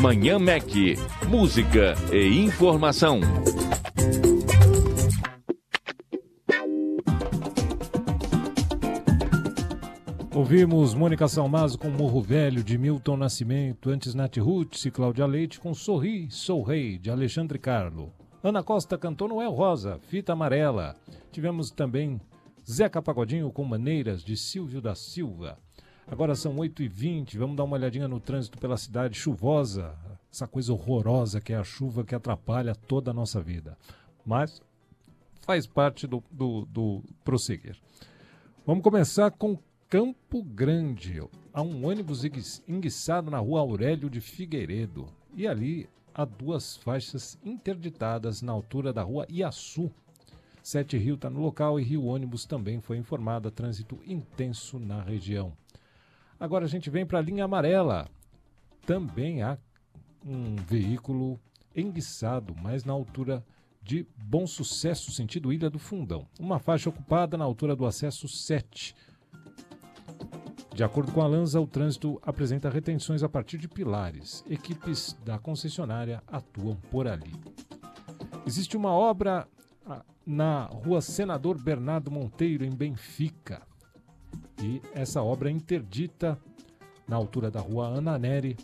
Manhã Mac. Música e informação. Ouvimos Mônica Salmazo com Morro Velho, de Milton Nascimento, antes Nath Roots e Cláudia Leite com Sorri, Sou Rei, de Alexandre Carlo. Ana Costa cantou Noel Rosa, Fita Amarela. Tivemos também Zeca Pagodinho com Maneiras, de Silvio da Silva. Agora são 8h20, vamos dar uma olhadinha no trânsito pela cidade chuvosa, essa coisa horrorosa que é a chuva que atrapalha toda a nossa vida. Mas faz parte do prosseguir. Vamos começar com Campo Grande. Há um ônibus enguiçado na rua Aurélio de Figueiredo. E ali há 2 faixas interditadas na altura da rua Iaçu. 7 Rio está no local e Rio Ônibus também foi informado. Trânsito intenso na região. Agora a gente vem para a linha amarela. Também há um veículo enguiçado, mas na altura de Bom Sucesso, sentido Ilha do Fundão. Uma faixa ocupada na altura do acesso 7. De acordo com a Lanza, o trânsito apresenta retenções a partir de Pilares. Equipes da concessionária atuam por ali. Existe uma obra na rua Senador Bernardo Monteiro, em Benfica. E essa obra é interdita na altura da rua Ana Neri,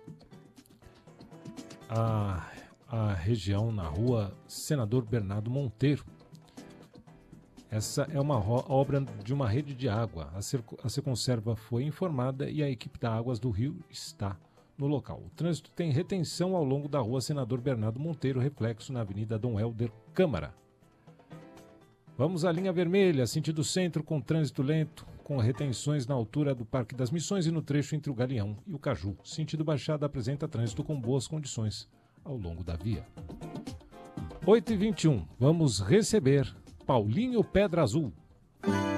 a região na rua Senador Bernardo Monteiro. Essa é uma obra de uma rede de água. A Seconserva foi informada e a equipe da Águas do Rio está no local. O trânsito tem retenção ao longo da rua Senador Bernardo Monteiro, reflexo na Avenida Dom Helder Câmara. Vamos à linha vermelha, sentido centro, com trânsito lento, com retenções na altura do Parque das Missões e no trecho entre o Galeão e o Caju. Sentido Baixada apresenta trânsito com boas condições ao longo da via. 8h21, vamos receber Paulinho Pedra Azul.